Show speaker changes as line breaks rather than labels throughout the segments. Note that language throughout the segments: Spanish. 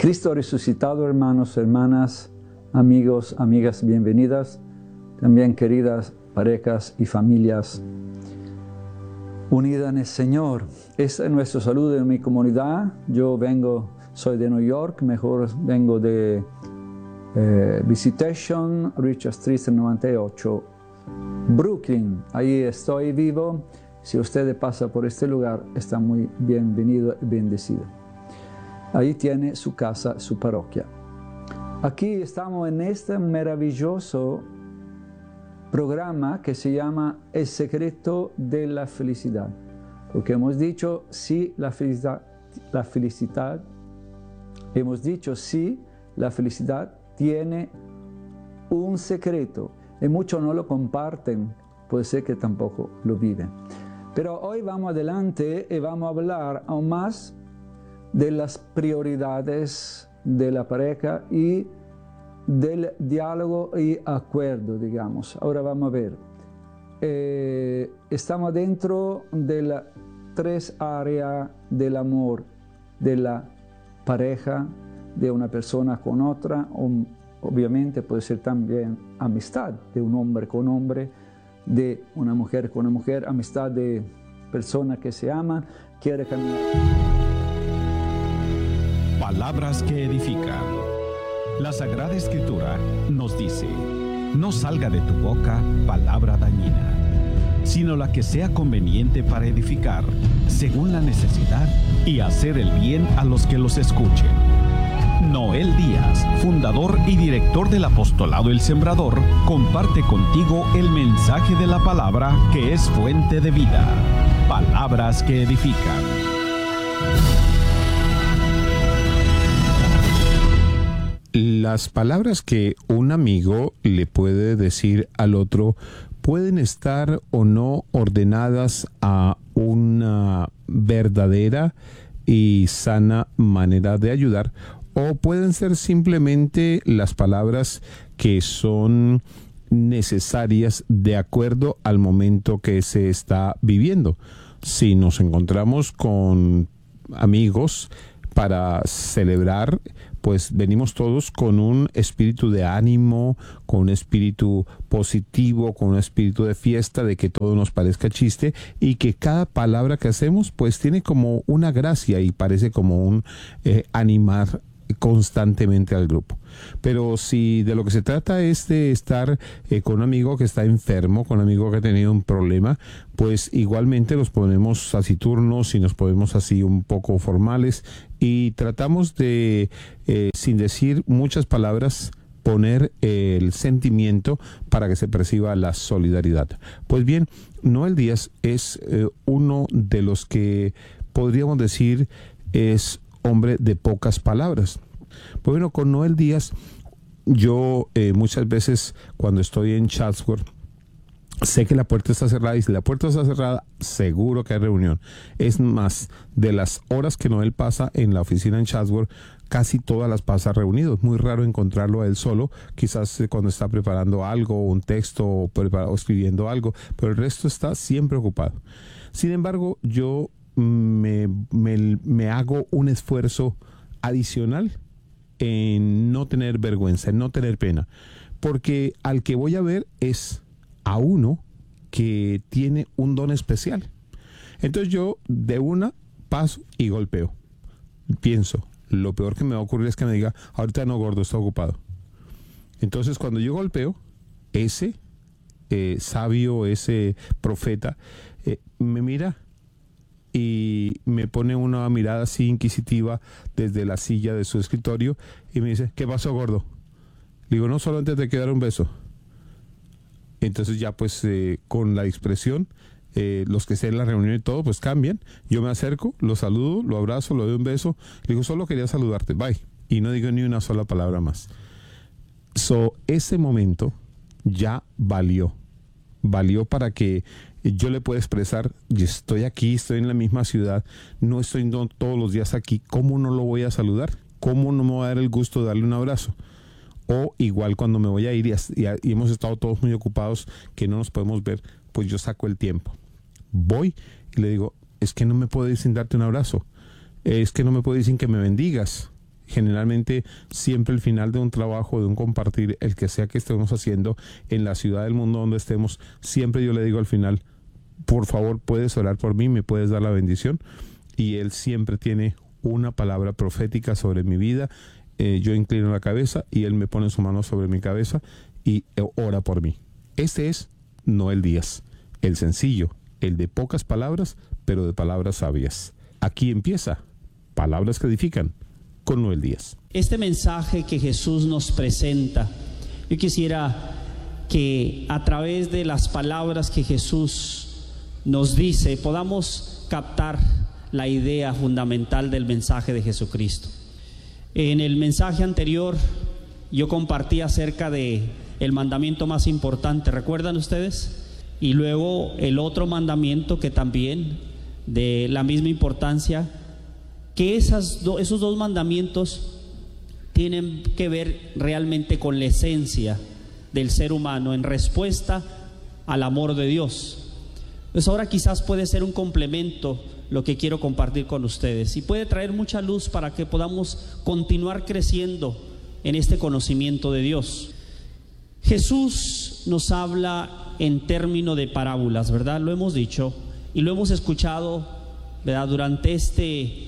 Cristo resucitado, hermanos, hermanas, amigos, amigas, bienvenidas. También queridas parejas y familias unidas en el Señor. Este es nuestro saludo en mi comunidad. Yo soy de New York, mejor vengo de Visitation, Richard Street 98, Brooklyn. Ahí estoy vivo. Si usted pasa por este lugar, está muy bienvenido y bendecido. Ahí tiene su casa, su parroquia. Aquí estamos en este maravilloso programa que se llama El secreto de la felicidad. Porque hemos dicho sí, la felicidad, hemos dicho sí, la felicidad tiene un secreto y muchos no lo comparten, puede ser que tampoco lo viven. Pero hoy vamos adelante y vamos a hablar aún más de las prioridades de la pareja y del diálogo y acuerdo, digamos. Ahora vamos a ver. Estamos dentro de las tres áreas del amor, de la pareja, de una persona con otra, obviamente puede ser también amistad, de un hombre con hombre, de una mujer con una mujer, amistad de personas que se aman, quiere caminar.
Palabras que edifican. La Sagrada Escritura nos dice: no salga de tu boca palabra dañina, sino la que sea conveniente para edificar, según la necesidad, y hacer el bien a los que los escuchen. Noel Díaz, fundador y director del apostolado El Sembrador, comparte contigo el mensaje de la palabra que es fuente de vida. Palabras que edifican.
Las palabras que un amigo le puede decir al otro pueden estar o no ordenadas a una verdadera y sana manera de ayudar, o pueden ser simplemente las palabras que son necesarias de acuerdo al momento que se está viviendo. Si nos encontramos con amigos para celebrar, pues venimos todos con un espíritu de ánimo, con un espíritu positivo, con un espíritu de fiesta, de que todo nos parezca chiste y que cada palabra que hacemos pues tiene como una gracia y parece como un animar constantemente al grupo. Pero si de lo que se trata es de estar con un amigo que está enfermo, con un amigo que ha tenido un problema, pues igualmente nos ponemos taciturnos y nos ponemos así un poco formales y tratamos de, sin decir muchas palabras, poner el sentimiento para que se perciba la solidaridad. Pues bien, Noel Díaz es uno de los que podríamos decir es hombre de pocas palabras. Pues bueno, con Noel Díaz, yo muchas veces cuando estoy en Chatsworth, sé que la puerta está cerrada y si la puerta está cerrada, seguro que hay reunión. Es más, de las horas que Noel pasa en la oficina en Chatsworth, casi todas las pasa reunido. Es muy raro encontrarlo a él solo, quizás cuando está preparando algo, un texto o escribiendo algo, pero el resto está siempre ocupado. Sin embargo, yo me hago un esfuerzo adicional en no tener vergüenza, en no tener pena, porque al que voy a ver es a uno que tiene un don especial. Entonces yo de una paso y golpeo. Pienso, lo peor que me va a ocurrir es que me diga, ahorita no, gordo, está ocupado. Entonces cuando yo golpeo, ese sabio, ese profeta, me mira y me pone una mirada así inquisitiva desde la silla de su escritorio y me dice, ¿qué pasó, gordo? Le digo, no, solamente te quiero dar un beso. Entonces ya pues con la expresión, los que estén en la reunión y todo, pues cambian. Yo me acerco, lo saludo, lo abrazo, le doy un beso. Le digo, solo quería saludarte, bye. Y no digo ni una sola palabra más. Ese momento ya valió. Valió para que yo le pueda expresar, estoy aquí, estoy en la misma ciudad, no estoy todos los días aquí, ¿cómo no lo voy a saludar? ¿Cómo no me va a dar el gusto de darle un abrazo? O igual cuando me voy a ir y hemos estado todos muy ocupados que no nos podemos ver, pues yo saco el tiempo. Voy y le digo, es que no me puedo ir sin darte un abrazo, es que no me puedo ir sin que me bendigas. generalmente siempre al final de un trabajo, de un compartir, el que sea que estemos haciendo, en la ciudad del mundo donde estemos, siempre yo le digo al final, por favor, puedes orar por mí, me puedes dar la bendición. Y él siempre tiene una palabra profética sobre mi vida. Yo inclino la cabeza y él me pone su mano sobre mi cabeza y ora por mí. Este es Noel Díaz, el sencillo, el de pocas palabras, pero de palabras sabias. Aquí empieza Palabras que Edifican con Noel Díaz.
Este mensaje que Jesús nos presenta, yo quisiera que a través de las palabras que Jesús nos dice podamos captar la idea fundamental del mensaje de Jesucristo. En el mensaje anterior yo compartí acerca de el mandamiento más importante, ¿recuerdan ustedes? Y luego el otro mandamiento que también de la misma importancia, que esos dos mandamientos tienen que ver realmente con la esencia del ser humano en respuesta al amor de Dios. Pues ahora quizás puede ser un complemento lo que quiero compartir con ustedes y puede traer mucha luz para que podamos continuar creciendo en este conocimiento de Dios. Jesús nos habla en términos de parábolas, ¿verdad? Lo hemos dicho y lo hemos escuchado, ¿verdad? Durante este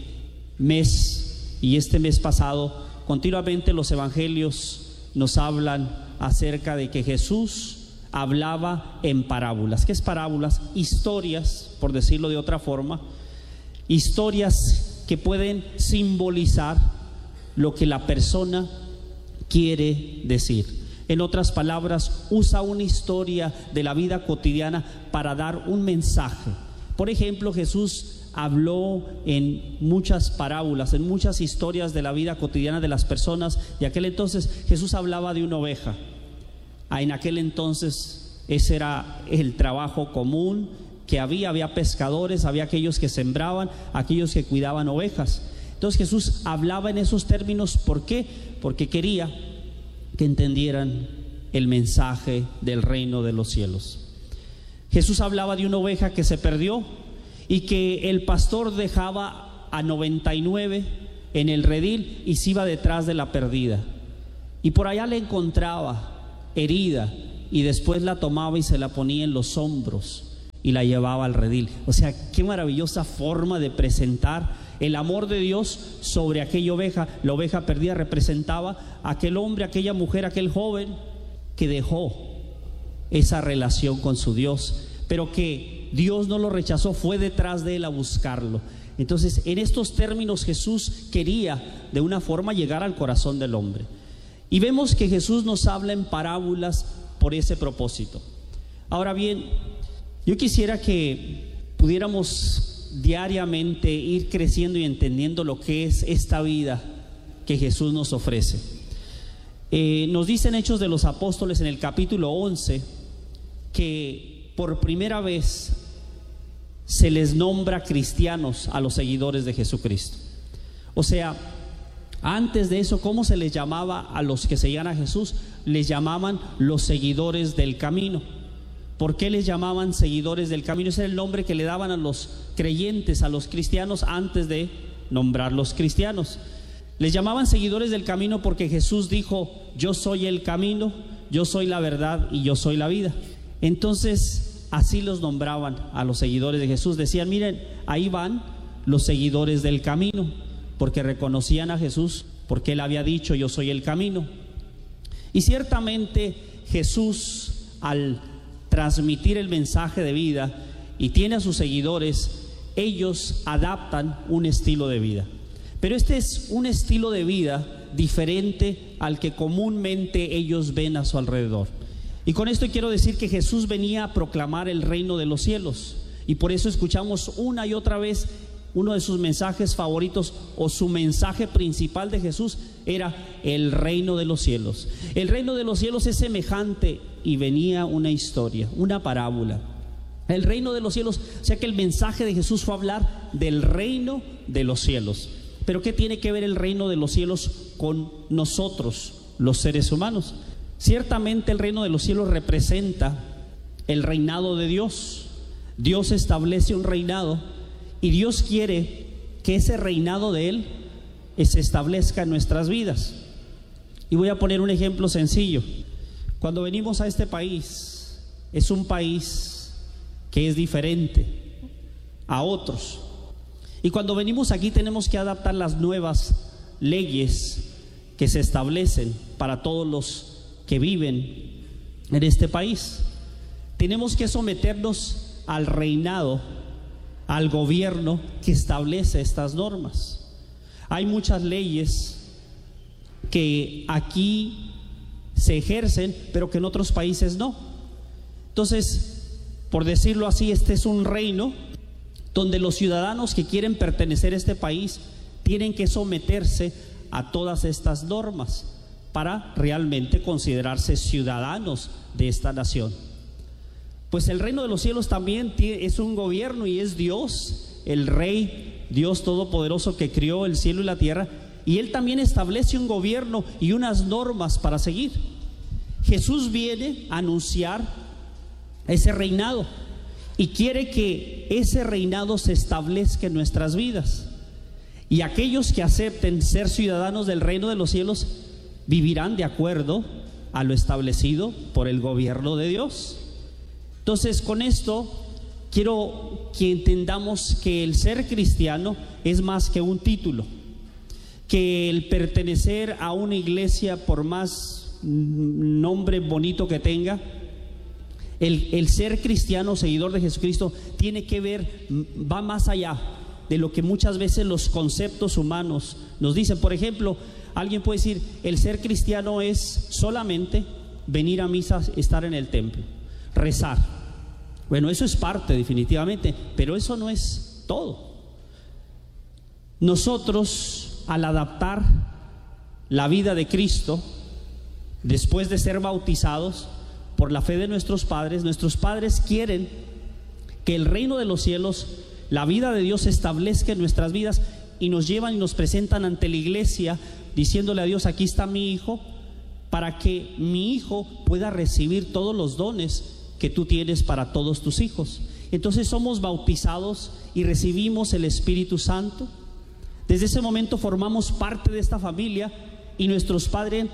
mes y este mes pasado, continuamente los evangelios nos hablan acerca de que Jesús hablaba en parábolas. ¿Qué es parábolas? Historias, por decirlo de otra forma, historias que pueden simbolizar lo que la persona quiere decir. En otras palabras, usa una historia de la vida cotidiana para dar un mensaje. Por ejemplo, Jesús habló en muchas parábolas, en muchas historias de la vida cotidiana de las personas de aquel entonces. Jesús hablaba de una oveja. En aquel entonces ese era el trabajo común que había pescadores, había aquellos que sembraban, aquellos que cuidaban ovejas. Entonces Jesús hablaba en esos términos. ¿Por qué? Porque quería que entendieran el mensaje del reino de los cielos. Jesús hablaba de una oveja que se perdió y que el pastor dejaba a 99 en el redil y se iba detrás de la perdida, y por allá la encontraba herida y después la tomaba y se la ponía en los hombros y la llevaba al redil. O sea, qué maravillosa forma de presentar el amor de Dios sobre aquella oveja. La oveja perdida representaba a aquel hombre, aquella mujer, aquel joven que dejó esa relación con su Dios, pero que Dios no lo rechazó, fue detrás de él a buscarlo. Entonces, en estos términos Jesús quería de una forma llegar al corazón del hombre. Y vemos que Jesús nos habla en parábolas por ese propósito. Ahora bien, yo quisiera que pudiéramos diariamente ir creciendo y entendiendo lo que es esta vida que Jesús nos ofrece. Nos dicen Hechos de los Apóstoles en el capítulo 11 que por primera vez se les nombra cristianos a los seguidores de Jesucristo. O sea, antes de eso, ¿cómo se les llamaba a los que seguían a Jesús? Les llamaban los seguidores del camino. ¿Por qué les llamaban seguidores del camino? Ese era el nombre que le daban a los creyentes, a los cristianos, antes de nombrarlos cristianos. Les llamaban seguidores del camino porque Jesús dijo: yo soy el camino, yo soy la verdad y yo soy la vida. Entonces así los nombraban a los seguidores de Jesús. Decían: miren, ahí van los seguidores del camino, porque reconocían a Jesús, porque él había dicho: yo soy el camino. Y ciertamente Jesús, al transmitir el mensaje de vida y tiene a sus seguidores, ellos adaptan un estilo de vida. Pero este es un estilo de vida diferente al que comúnmente ellos ven a su alrededor. Y con esto quiero decir que Jesús venía a proclamar el reino de los cielos, y por eso escuchamos una y otra vez uno de sus mensajes favoritos, o su mensaje principal de Jesús era el reino de los cielos. El reino de los cielos es semejante, y venía una historia, una parábola. El reino de los cielos, o sea que el mensaje de Jesús fue hablar del reino de los cielos. Pero ¿qué tiene que ver el reino de los cielos con nosotros, los seres humanos? Ciertamente el reino de los cielos representa el reinado de Dios. Dios establece un reinado y Dios quiere que ese reinado de Él se establezca en nuestras vidas. Y voy a poner un ejemplo sencillo. Cuando venimos a este país, es un país que es diferente a otros. Y cuando venimos aquí tenemos que adaptar las nuevas leyes que se establecen para todos los que viven en este país. Tenemos que someternos al reinado, al gobierno que establece estas normas. Hay muchas leyes que aquí se ejercen, pero que en otros países no. Entonces, por decirlo así, este es un reino donde los ciudadanos que quieren pertenecer a este país tienen que someterse a todas estas normas para realmente considerarse ciudadanos de esta nación. Pues el reino de los cielos también es un gobierno y es Dios, el Rey, Dios Todopoderoso que crió el cielo y la tierra, y Él también establece un gobierno y unas normas para seguir. Jesús viene a anunciar ese reinado y quiere que ese reinado se establezca en nuestras vidas. Y aquellos que acepten ser ciudadanos del reino de los cielos vivirán de acuerdo a lo establecido por el gobierno de Dios. Entonces, con esto quiero que entendamos que el ser cristiano es más que un título, que el pertenecer a una iglesia, por más nombre bonito que tenga, el ser cristiano, seguidor de Jesucristo, tiene que ver, va más allá de lo que muchas veces los conceptos humanos nos dicen. Por ejemplo, alguien puede decir, el ser cristiano es solamente venir a misa, estar en el templo, rezar. Bueno, eso es parte definitivamente, pero eso no es todo. Nosotros, al adaptar la vida de Cristo, después de ser bautizados por la fe de nuestros padres quieren que el reino de los cielos, la vida de Dios se establezca en nuestras vidas, y nos llevan y nos presentan ante la iglesia diciéndole a Dios, aquí está mi hijo, para que mi hijo pueda recibir todos los dones que tú tienes para todos tus hijos. Entonces somos bautizados y recibimos el Espíritu Santo. Desde ese momento formamos parte de esta familia, y nuestros padres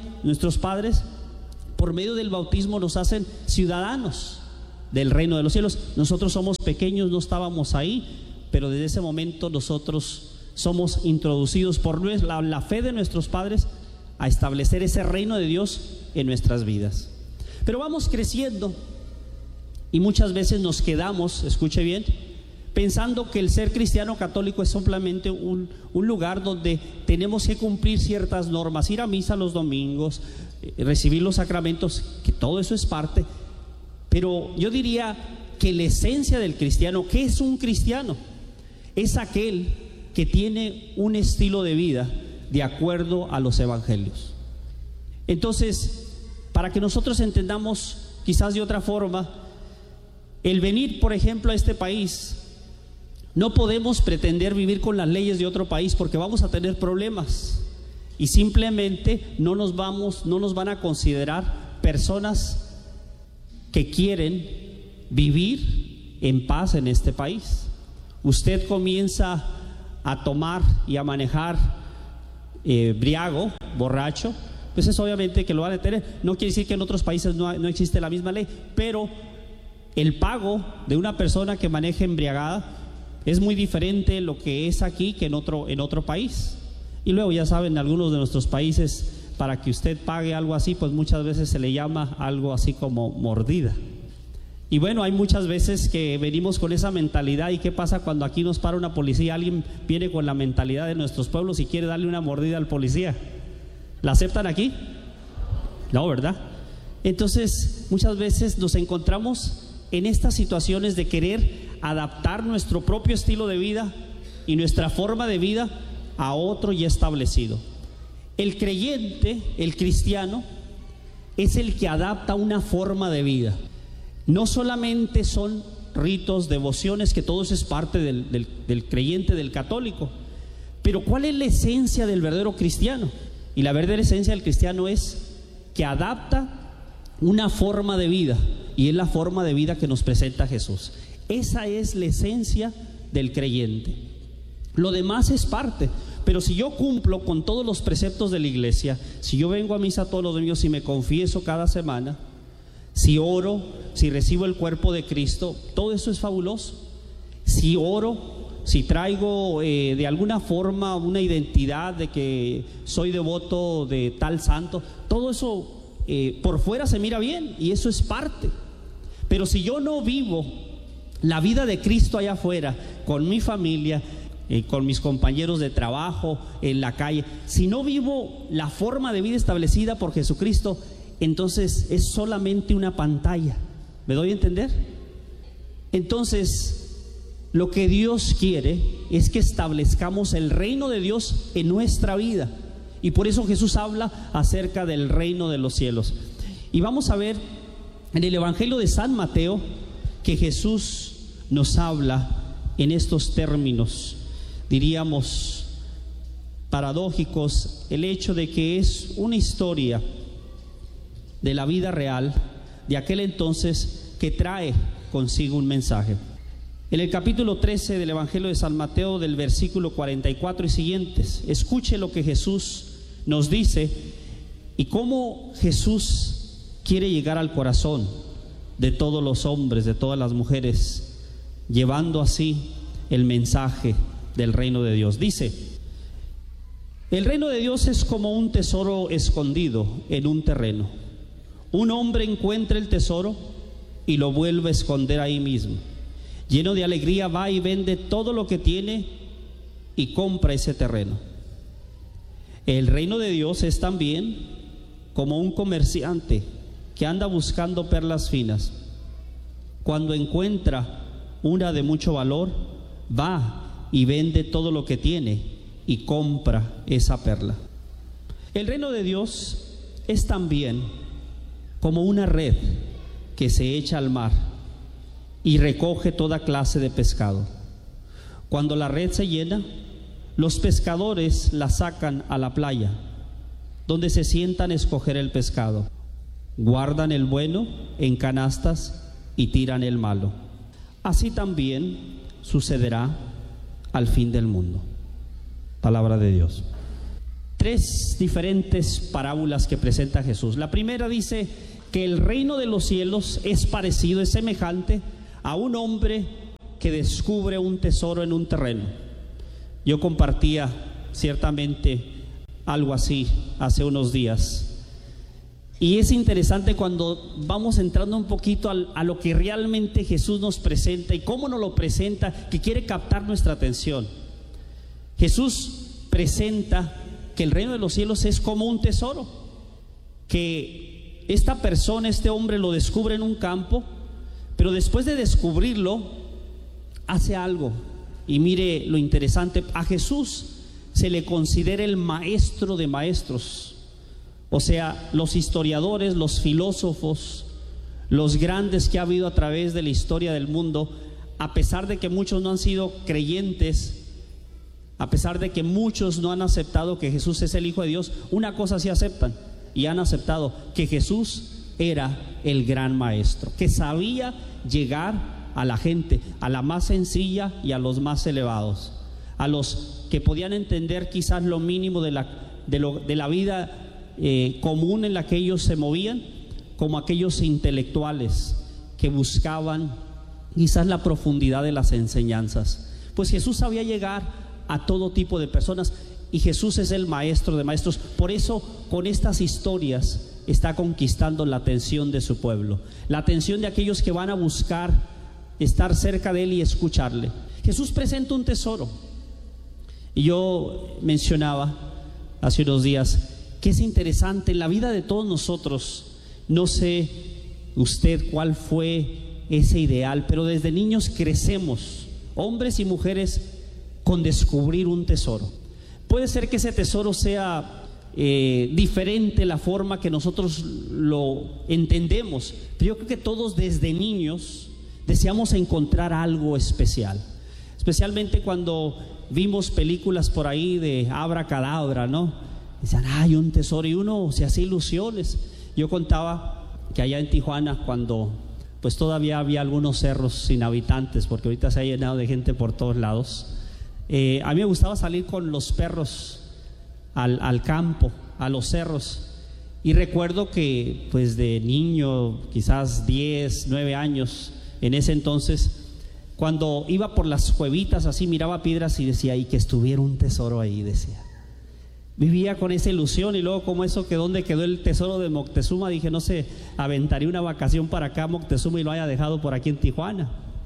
por medio del bautismo nos hacen ciudadanos del reino de los cielos. Nosotros somos pequeños, no estábamos ahí, pero desde ese momento nosotros somos introducidos por la fe de nuestros padres a establecer ese reino de Dios en nuestras vidas. Pero vamos creciendo y muchas veces nos quedamos, escuche bien, pensando que el ser cristiano católico es simplemente un lugar donde tenemos que cumplir ciertas normas, ir a misa los domingos, recibir los sacramentos, que todo eso es parte. Pero yo diría que la esencia del cristiano, ¿qué es un cristiano? Es aquel que tiene un estilo de vida de acuerdo a los evangelios. Entonces, para que nosotros entendamos quizás de otra forma, el venir, por ejemplo, a este país, no podemos pretender vivir con las leyes de otro país, porque vamos a tener problemas y simplemente no nos van a considerar personas que quieren vivir en paz en este país. Usted comienza a tomar y a manejar briago, borracho, pues es obviamente que lo van a detener. No quiere decir que en otros países no existe la misma ley, pero el pago de una persona que maneje embriagada es muy diferente lo que es aquí que en otro país. Y luego ya saben, en algunos de nuestros países, para que usted pague algo así, pues muchas veces se le llama algo así como mordida. Y bueno, hay muchas veces que venimos con esa mentalidad. ¿Y qué pasa cuando aquí nos para una policía? Alguien viene con la mentalidad de nuestros pueblos y quiere darle una mordida al policía. ¿La aceptan aquí? No, ¿verdad? Entonces, muchas veces nos encontramos en estas situaciones de querer adaptar nuestro propio estilo de vida y nuestra forma de vida a otro ya establecido. El creyente, el cristiano, es el que adapta una forma de vida. No solamente son ritos, devociones, que todo eso es parte del creyente, del católico, pero ¿cuál es la esencia del verdadero cristiano? Y la verdadera esencia del cristiano es que adapta una forma de vida, y es la forma de vida que nos presenta Jesús. Esa es la esencia del creyente. Lo demás es parte. Pero si yo cumplo con todos los preceptos de la iglesia, si yo vengo a misa todos los domingos y me confieso cada semana, si oro, si recibo el cuerpo de Cristo, todo eso es fabuloso. Si oro, si traigo de alguna forma una identidad de que soy devoto de tal santo, todo eso por fuera se mira bien y eso es parte. Pero si yo no vivo la vida de Cristo allá afuera, con mi familia, con mis compañeros de trabajo, en la calle, si no vivo la forma de vida establecida por Jesucristo, entonces es solamente una pantalla. ¿Me doy a entender? Entonces, lo que Dios quiere es que establezcamos el reino de Dios en nuestra vida. Y por eso Jesús habla acerca del reino de los cielos. Y vamos a ver en el Evangelio de San Mateo que Jesús nos habla en estos términos, diríamos, paradójicos, el hecho de que es una historia de la vida real de aquel entonces que trae consigo un mensaje. En el capítulo 13 del Evangelio de San Mateo, del versículo 44 y siguientes, escuche lo que Jesús nos dice y cómo Jesús quiere llegar al corazón de todos los hombres, de todas las mujeres, llevando así el mensaje del reino de Dios. Dice: el reino de Dios es como un tesoro escondido en un terreno. Un hombre encuentra el tesoro y lo vuelve a esconder ahí mismo. Lleno de alegría va y vende todo lo que tiene y compra ese terreno. El reino de Dios es también como un comerciante que anda buscando perlas finas. Cuando encuentra una de mucho valor, va y vende todo lo que tiene y compra esa perla. El reino de Dios es también como una red que se echa al mar y recoge toda clase de pescado. Cuando la red se llena, los pescadores la sacan a la playa, donde se sientan a escoger el pescado. Guardan el bueno en canastas y tiran el malo. Así también sucederá al fin del mundo. Palabra de Dios. Tres diferentes parábolas que presenta Jesús. La primera dice que el reino de los cielos es parecido, es semejante a un hombre que descubre un tesoro en un terreno. Yo compartía ciertamente algo así hace unos días. Y es interesante cuando vamos entrando un poquito a lo que realmente Jesús nos presenta y cómo nos lo presenta, que quiere captar nuestra atención. Jesús presenta que el reino de los cielos es como un tesoro, que esta persona, este hombre lo descubre en un campo, pero después de descubrirlo, hace algo. Y mire lo interesante, a Jesús se le considera el maestro de maestros. O sea, los historiadores, los filósofos, los grandes que ha habido a través de la historia del mundo, a pesar de que muchos no han sido creyentes, a pesar de que muchos no han aceptado que Jesús es el Hijo de Dios, una cosa sí aceptan y han aceptado: que Jesús era el gran maestro, que sabía llegar a la gente, a la más sencilla y a los más elevados, a los que podían entender quizás lo mínimo de la vida común en la que ellos se movían, como aquellos intelectuales que buscaban quizás la profundidad de las enseñanzas. Pues Jesús sabía llegar a todo tipo de personas y Jesús es el maestro de maestros. Por eso con estas historias está conquistando la atención de su pueblo, la atención de aquellos que van a buscar estar cerca de él y escucharle. Jesús presenta un tesoro. Y yo mencionaba hace unos días que es interesante en la vida de todos nosotros. No sé usted cuál fue ese ideal, pero desde niños crecemos, hombres y mujeres, con descubrir un tesoro. Puede ser que ese tesoro sea diferente la forma que nosotros lo entendemos, pero yo creo que todos desde niños deseamos encontrar algo especial, especialmente cuando vimos películas por ahí de abracadabra, ¿no? Decían, hay un tesoro, y uno se hace ilusiones. Yo contaba que allá en Tijuana, cuando pues todavía había algunos cerros sin habitantes, porque ahorita se ha llenado de gente por todos lados, A mí me gustaba salir con los perros al campo, a los cerros. Y recuerdo que pues de niño, quizás 10, 9 años, en ese entonces, cuando iba por las cuevitas así, miraba piedras y decía, y que estuviera un tesoro ahí, decía. Vivía con esa ilusión. Y luego, como eso, que dónde quedó el tesoro de Moctezuma, dije, no sé, aventaría una vacación para acá Moctezuma y lo haya dejado por aquí en Tijuana.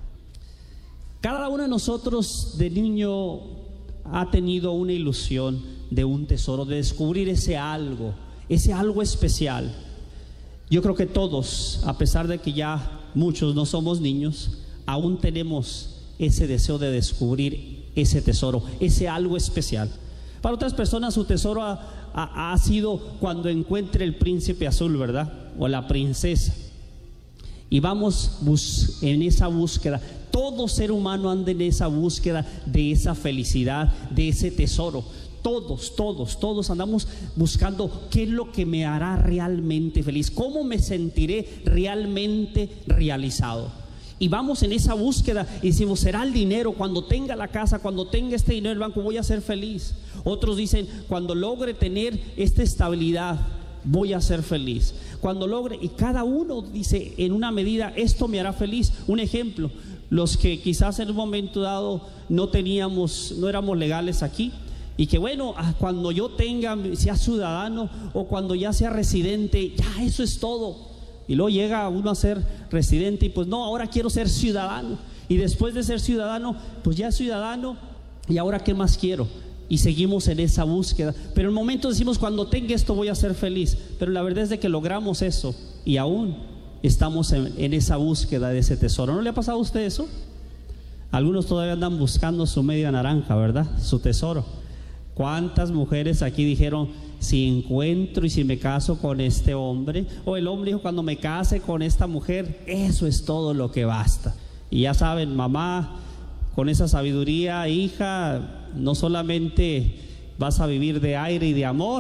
Cada uno de nosotros de niño ha tenido una ilusión de un tesoro, de descubrir ese algo especial. Yo creo que todos, a pesar de que ya muchos no somos niños, aún tenemos ese deseo de descubrir ese tesoro, ese algo especial. Para otras personas su tesoro ha sido cuando encuentre el príncipe azul, ¿verdad? O la princesa. Y vamos en esa búsqueda. Todo ser humano anda en esa búsqueda de esa felicidad, de ese tesoro. Todos andamos buscando qué es lo que me hará realmente feliz, cómo me sentiré realmente realizado. Y vamos en esa búsqueda y decimos, será el dinero, cuando tenga la casa, cuando tenga este dinero en el banco voy a ser feliz. Otros dicen, cuando logre tener esta estabilidad voy a ser feliz. Cuando logre, y cada uno dice en una medida, esto me hará feliz. Un ejemplo, los que quizás en un momento dado no éramos legales aquí, y que bueno, cuando yo sea ciudadano o cuando ya sea residente, ya eso es todo. Y luego llega uno a ser residente y pues no, ahora quiero ser ciudadano. Y después de ser ciudadano, pues ya ciudadano, y ahora qué más quiero. Y seguimos en esa búsqueda. Pero en el momento decimos, cuando tenga esto voy a ser feliz. Pero la verdad es de que logramos eso y aún estamos en esa búsqueda de ese tesoro. ¿No le ha pasado a usted eso? Algunos todavía andan buscando su media naranja, ¿verdad? Su tesoro. ¿Cuántas mujeres aquí dijeron, si encuentro y si me caso con este hombre? O el hombre dijo, cuando me case con esta mujer, eso es todo lo que basta. Y ya saben, mamá, con esa sabiduría, hija, no solamente vas a vivir de aire y de amor,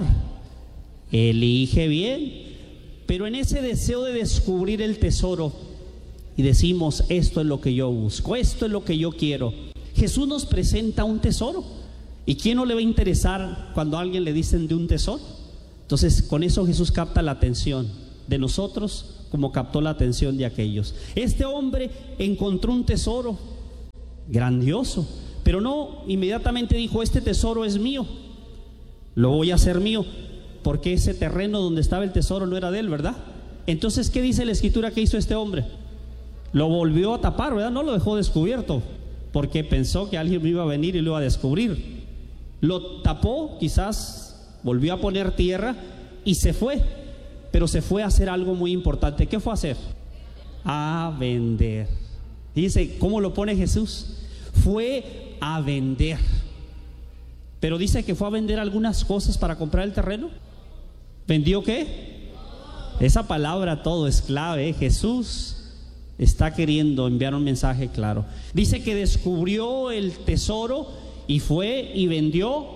elige bien. Pero en ese deseo de descubrir el tesoro, y decimos, esto es lo que yo busco, esto es lo que yo quiero, Jesús nos presenta un tesoro. ¿Y quién no le va a interesar cuando a alguien le dicen de un tesoro? Entonces, con eso Jesús capta la atención de nosotros como captó la atención de aquellos. Este hombre encontró un tesoro grandioso, pero no inmediatamente dijo, este tesoro es mío, lo voy a hacer mío, porque ese terreno donde estaba el tesoro no era de él, ¿verdad? Entonces, ¿qué dice la escritura que hizo este hombre? Lo volvió a tapar, ¿verdad? No lo dejó descubierto, porque pensó que alguien iba a venir y lo iba a descubrir. Lo tapó, quizás volvió a poner tierra y se fue, pero se fue a hacer algo muy importante. ¿Qué fue a hacer? A vender. Dice, ¿cómo lo pone Jesús? Fue a vender. Pero dice que fue a vender algunas cosas para comprar el terreno. ¿Vendió qué? Esa palabra todo es clave, ¿eh? Jesús está queriendo enviar un mensaje claro. Dice que descubrió el tesoro y fue y vendió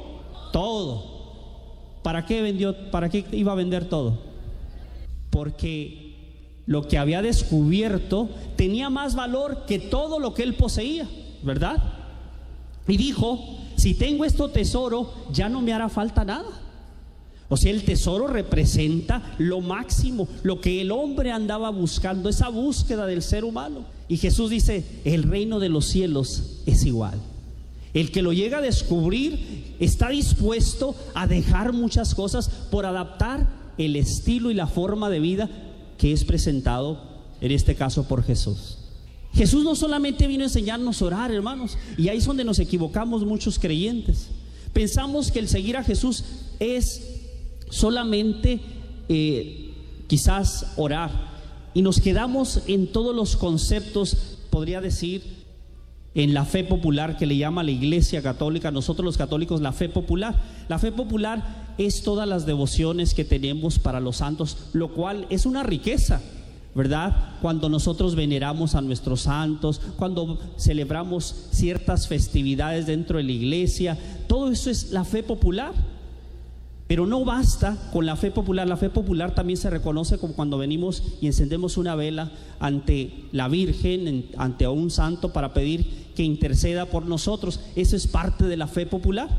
todo. ¿Para qué vendió? ¿Para qué iba a vender todo? Porque lo que había descubierto tenía más valor que todo lo que él poseía, ¿verdad? Y dijo, si tengo este tesoro, ya no me hará falta nada. O sea, el tesoro representa lo máximo, lo que el hombre andaba buscando, esa búsqueda del ser humano. Y Jesús dice, el reino de los cielos es igual. El que lo llega a descubrir está dispuesto a dejar muchas cosas por adaptar el estilo y la forma de vida que es presentado, en este caso por Jesús. Jesús no solamente vino a enseñarnos a orar, hermanos, y ahí es donde nos equivocamos muchos creyentes. Pensamos que el seguir a Jesús es solamente quizás orar, y nos quedamos en todos los conceptos, podría decir, en la fe popular que le llama la Iglesia Católica, nosotros los católicos, la fe popular. La fe popular es todas las devociones que tenemos para los santos, lo cual es una riqueza, ¿verdad? Cuando nosotros veneramos a nuestros santos, cuando celebramos ciertas festividades dentro de la iglesia, todo eso es la fe popular. Pero no basta con la fe popular. La fe popular también se reconoce como cuando venimos y encendemos una vela ante la Virgen, ante un santo, para pedir que interceda por nosotros. Eso es parte de la fe popular.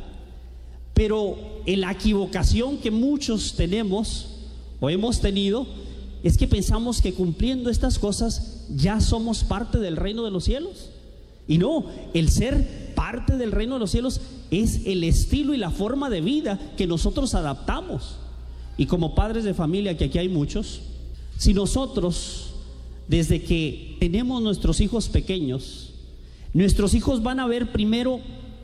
Pero en la equivocación que muchos tenemos o hemos tenido es que pensamos que cumpliendo estas cosas ya somos parte del reino de los cielos. Y no, el ser parte del reino de los cielos es el estilo y la forma de vida que nosotros adaptamos. Y como padres de familia, que aquí hay muchos, si nosotros, desde que tenemos nuestros hijos pequeños, nuestros hijos van a ver primero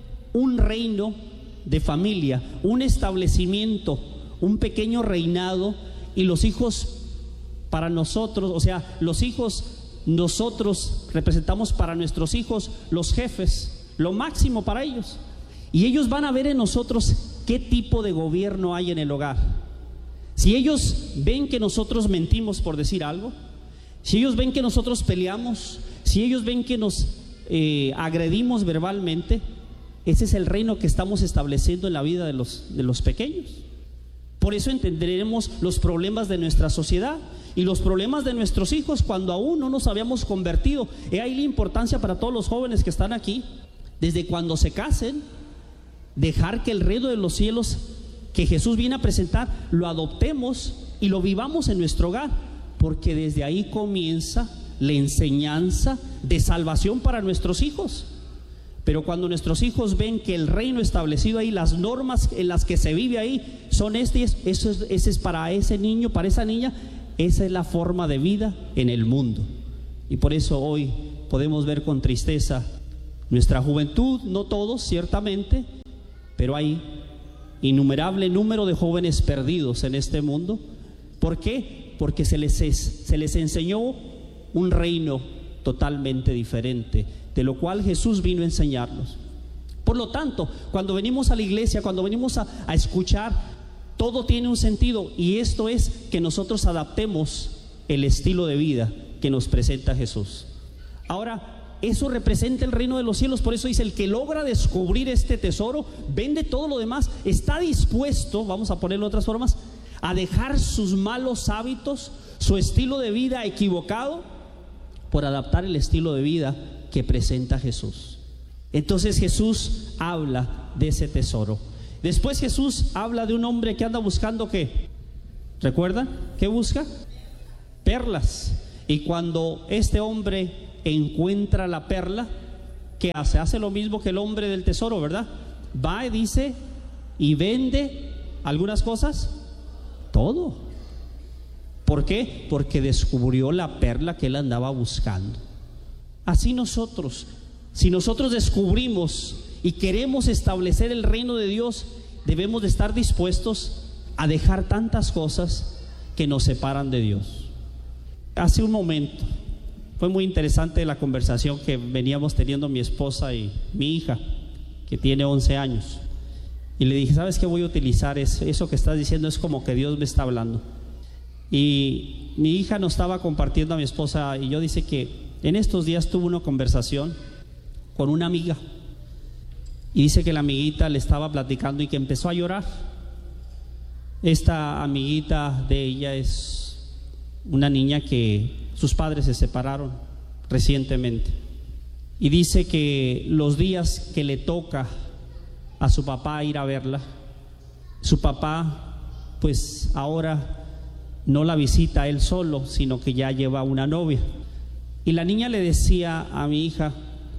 un reino de familia, un establecimiento, un pequeño reinado, y los hijos para nosotros, o sea, los hijos, nosotros representamos para nuestros hijos los jefes, lo máximo para ellos. Y ellos van a ver en nosotros qué tipo de gobierno hay en el hogar. Si ellos ven que nosotros mentimos, por decir algo, si ellos ven que nosotros peleamos, si ellos ven que nos agredimos verbalmente, ese es el reino que estamos estableciendo en la vida de los pequeños. Por eso entenderemos los problemas de nuestra sociedad y los problemas de nuestros hijos cuando aún no nos habíamos convertido. He ahí la importancia para todos los jóvenes que están aquí, desde cuando se casen, dejar que el reino de los cielos que Jesús viene a presentar lo adoptemos y lo vivamos en nuestro hogar, porque desde ahí comienza la enseñanza de salvación para nuestros hijos. Pero cuando nuestros hijos ven que el reino establecido ahí, las normas en las que se vive ahí son ese es para ese niño, para esa niña, esa es la forma de vida en el mundo. Y por eso hoy podemos ver con tristeza nuestra juventud, no todos ciertamente, pero hay innumerable número de jóvenes perdidos en este mundo. ¿Por qué? Porque se les enseñó un reino totalmente diferente, de lo cual Jesús vino a enseñarnos. Por lo tanto, cuando venimos a la iglesia, cuando venimos a escuchar, todo tiene un sentido, y esto es que nosotros adaptemos el estilo de vida que nos presenta Jesús. Ahora, eso representa el reino de los cielos. Por eso dice: el que logra descubrir este tesoro, vende todo lo demás, está dispuesto, vamos a ponerlo de otras formas, a dejar sus malos hábitos, su estilo de vida equivocado, por adaptar el estilo de vida que presenta Jesús. Entonces Jesús habla de ese tesoro. Después Jesús habla de un hombre que anda buscando ¿qué? ¿Recuerdan? ¿Qué busca? Perlas. Y cuando este hombre encuentra la perla, ¿qué hace? Hace lo mismo que el hombre del tesoro, ¿verdad? Va y dice y vende algunas cosas, todo. ¿Por qué? Porque descubrió la perla que él andaba buscando. Así nosotros, si nosotros descubrimos y queremos establecer el reino de Dios, debemos de estar dispuestos a dejar tantas cosas que nos separan de Dios. Hace un momento fue muy interesante la conversación que veníamos teniendo mi esposa y mi hija, que tiene 11 años. Y le dije: ¿sabes qué? Voy a utilizar eso que estás diciendo, es como que Dios me está hablando. Y mi hija nos estaba compartiendo a mi esposa, y yo dice que en estos días tuvo una conversación con una amiga, y dice que la amiguita le estaba platicando y que empezó a llorar. Esta amiguita de ella es una niña que sus padres se separaron recientemente, y dice que los días que le toca a su papá ir a verla, su papá pues ahora no la visita a él solo, sino que ya lleva una novia. Y la niña le decía a mi hija,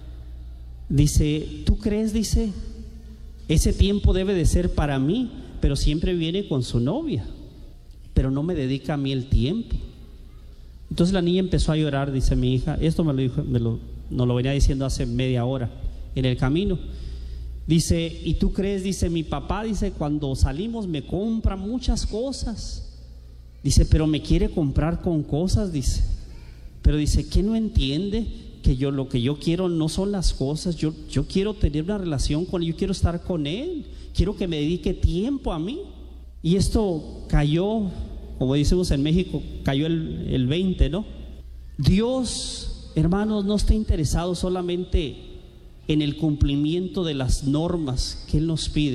dice: ¿tú crees? Dice, ese tiempo debe de ser para mí, pero siempre viene con su novia, pero no me dedica a mí el tiempo. Entonces la niña empezó a llorar, dice mi hija. Esto me lo dijo, nos lo venía diciendo hace media hora en el camino. Dice: ¿y tú crees? Dice, mi papá, dice, cuando salimos me compra muchas cosas. Dice, pero me quiere comprar con cosas, dice. Pero dice, ¿qué no entiende? Que lo que yo quiero no son las cosas. Yo quiero tener una relación con él, yo quiero estar con él, quiero que me dedique tiempo a mí. Y esto cayó, como decimos en México, cayó el 20, ¿no? Dios, hermanos, no está interesado solamente en el cumplimiento de las normas que Él nos pide.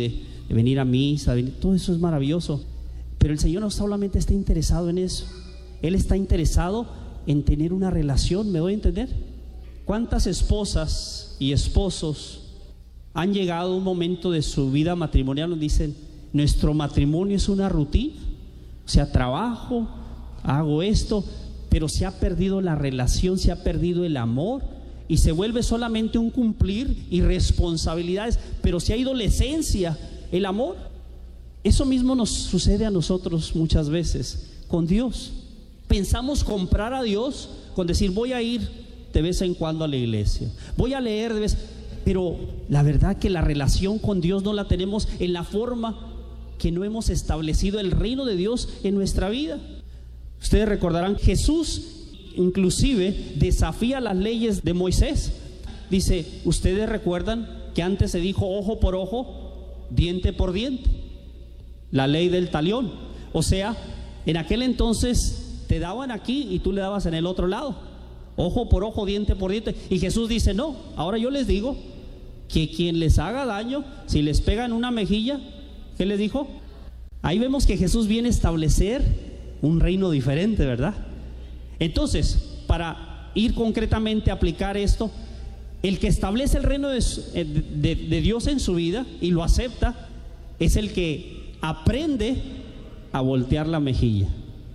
venir a misa, todo eso es maravilloso. Pero el Señor no solamente está interesado en eso, Él está interesado en tener una relación. ¿Me doy a entender? ¿Cuántas esposas y esposos han llegado a un momento de su vida matrimonial donde dicen, nuestro matrimonio es una rutina? O sea, trabajo, hago esto, pero se ha perdido la relación, se ha perdido el amor y se vuelve solamente un cumplir y responsabilidades, pero se ha ido la esencia, el amor. Eso mismo nos sucede a nosotros muchas veces con Dios. Pensamos comprar a Dios con decir, voy a ir de vez en cuando a la iglesia, voy a leer de vez, pero la verdad que la relación con Dios no la tenemos en la forma que no hemos establecido el reino de Dios en nuestra vida. Ustedes recordarán, Jesús inclusive desafía las leyes de Moisés. Dice, ustedes recuerdan que antes se dijo ojo por ojo, diente por diente, la ley del talión. O sea, en aquel entonces te daban aquí y tú le dabas en el otro lado, ojo por ojo, diente por diente. Y Jesús dice, no, ahora yo les digo que quien les haga daño, si les pegan una mejilla, ¿qué les dijo? Ahí vemos que Jesús viene a establecer un reino diferente, ¿verdad? Entonces, para ir concretamente a aplicar esto, el que establece el reino de Dios en su vida y lo acepta, es el que aprende a voltear la mejilla.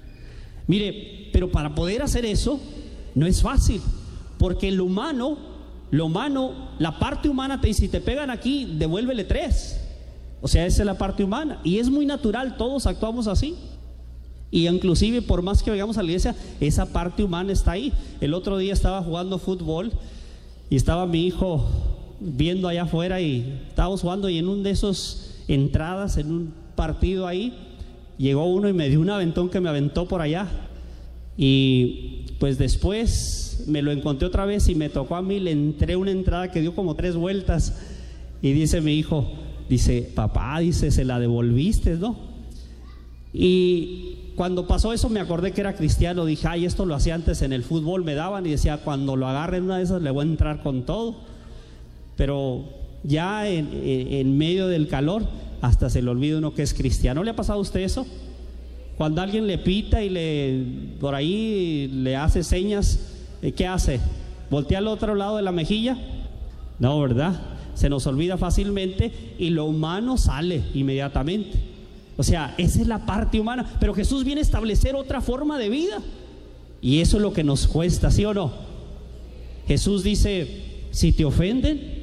Mire, pero para poder hacer eso no es fácil, porque lo humano, la parte humana te dice, si te pegan aquí, devuélvele 3. O sea, esa es la parte humana y es muy natural, todos actuamos así. Y inclusive por más que vayamos a la iglesia, esa parte humana está ahí. El otro día estaba jugando fútbol y estaba mi hijo viendo allá afuera y estábamos jugando, y en una de esas entradas, en un partido ahí, llegó uno y me dio un aventón que me aventó por allá. Y pues después me lo encontré otra vez y me tocó a mí, le entré una entrada que dio como 3 vueltas. Y dice mi hijo, dice, papá, dice, se la devolviste, ¿no? Y cuando pasó eso me acordé que era cristiano. Dije, ay, esto lo hacía antes en el fútbol, me daban y decía, cuando lo agarre en una de esas le voy a entrar con todo. Pero ya en medio del calor hasta se le olvida uno que es cristiano. ¿No le ha pasado a usted eso? Cuando alguien le pita y por ahí le hace señas, ¿qué hace? ¿Voltea al otro lado de la mejilla? No, ¿verdad? Se nos olvida fácilmente y lo humano sale inmediatamente. O sea, esa es la parte humana. Pero Jesús viene a establecer otra forma de vida y eso es lo que nos cuesta, ¿sí o no? Jesús dice, si te ofenden,